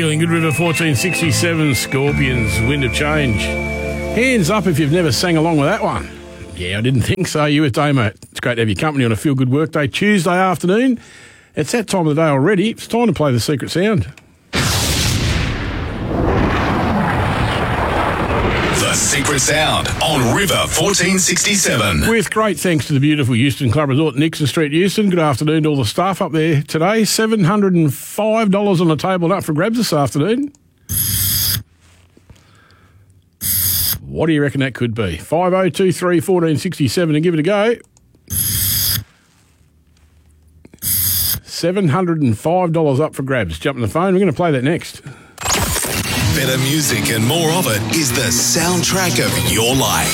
Feeling Good River 1467, Scorpions, Wind of Change. Hands up if you've never sang along with that one. Yeah, I didn't think so. You with Damo. It's great to have your company on a Feel Good Workday Tuesday afternoon. It's that time of the day already. It's time to play the secret sound. The Secret Sound on River 1467. With great thanks to the beautiful Euston Club Resort, Nixon Street, Euston. Good afternoon to all the staff up there today. $705 on the table and up for grabs this afternoon. What do you reckon that could be? 5023 1467 and give it a go. $705 up for grabs. Jump on the phone. We're going to play that next. Better music and more of it is the soundtrack of your life.